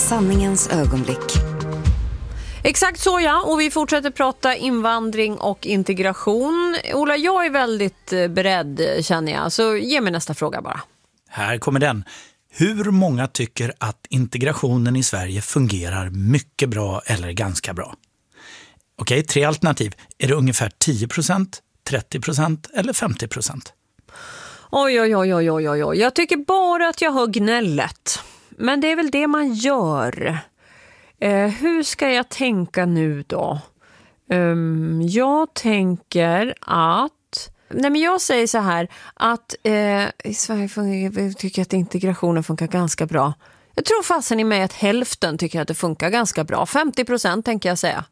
Sanningens ögonblick. Exakt så, ja. Och vi fortsätter prata invandring och integration. Ola, jag är väldigt beredd, känner jag. Så ge mig nästa fråga bara. Här kommer den. Hur många tycker att integrationen i Sverige fungerar mycket bra eller ganska bra? Okej, 3 alternativ. Är det ungefär 10%, 30% eller 50%? Oj. Jag tycker bara att jag hör gnället. Men det är väl det man gör. Hur ska jag tänka nu då? Jag tänker att... Nej, men jag säger så här att i Sverige tycker jag att integrationen funkar ganska bra. Jag tror fasen i mig att hälften tycker att det funkar ganska bra. 50% tänker jag säga.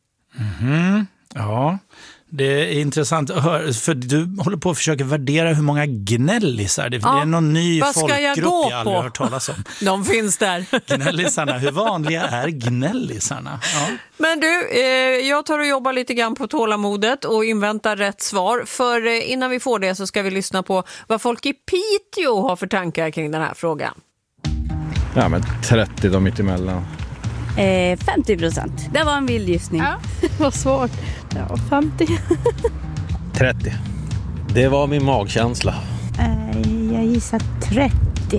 Ja, det är intressant att höra, för du håller på att försöka värdera hur många gnällisar det är någon ny folkgrupp jag aldrig har hört talas om. De finns där. Gnällisarna, hur vanliga är gnällisarna? Ja. Men du, jag tar och jobbar lite grann på tålamodet och inväntar rätt svar. För innan vi får det så ska vi lyssna på vad folk i Piteå har för tankar kring den här frågan. Ja, men 30 då mitt emellan. 50%. Det var en vild gissning. Ja, vad svårt. Ja, 50. 30. Det var min magkänsla. Jag gissar 30.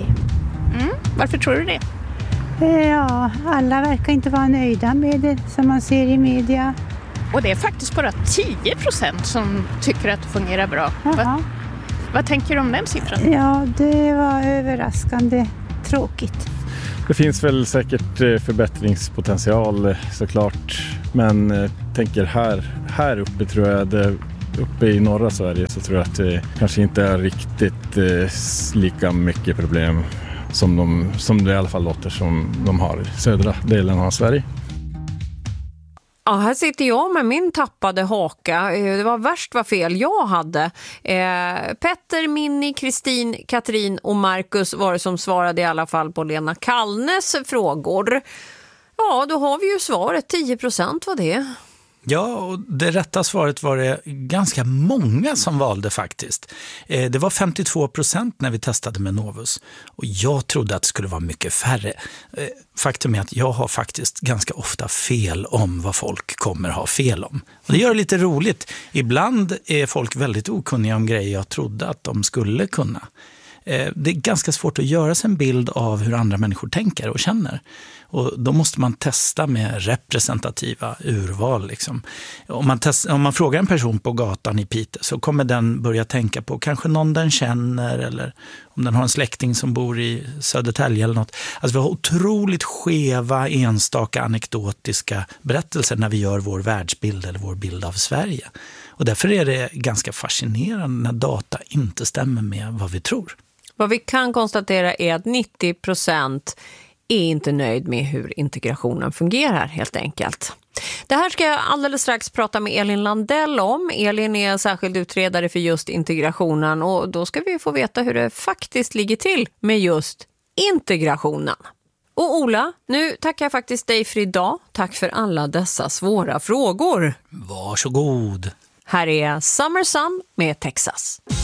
Varför tror du det? Ja, alla verkar inte vara nöjda med det som man ser i media. Och det är faktiskt bara 10% som tycker att det fungerar bra. Vad tänker du om den siffran? Ja, det var överraskande tråkigt. Det finns väl säkert förbättringspotential såklart. Men tänker här uppe tror jag det, uppe i norra Sverige så tror jag att det kanske inte är riktigt lika mycket problem som det i alla fall låter som de har i södra delen av Sverige. Ja, här sitter jag med min tappade haka. Det var värst vad fel jag hade. Petter, Minni, Kristin, Katrin och Marcus var det som svarade i alla fall på Lena Kallnes frågor. Ja, då har vi ju svaret. 10% var det. Ja, och det rätta svaret var det ganska många som valde faktiskt. Det var 52% när vi testade med Novus. Och jag trodde att det skulle vara mycket färre. Faktum är att jag har faktiskt ganska ofta fel om vad folk kommer ha fel om. Och det gör det lite roligt. Ibland är folk väldigt okunniga om grejer jag trodde att de skulle kunna. Det är ganska svårt att göra sig en bild av hur andra människor tänker och känner. Och då måste man testa med representativa urval. Liksom. Om man frågar en person på gatan i Piteå så kommer den börja tänka på kanske någon den känner eller om den har en släkting som bor i Södertälje eller något. Alltså vi har otroligt skeva, enstaka, anekdotiska berättelser när vi gör vår världsbild eller vår bild av Sverige. Och därför är det ganska fascinerande när data inte stämmer med vad vi tror. Vad vi kan konstatera är att 90% är inte nöjd med hur integrationen fungerar helt enkelt. Det här ska jag alldeles strax prata med Elin Landell om. Elin är särskild utredare för just integrationen och då ska vi få veta hur det faktiskt ligger till med just integrationen. Och Ola, nu tackar jag faktiskt dig för idag. Tack för alla dessa svåra frågor. Varsågod. Här är Summer Sun med Texas.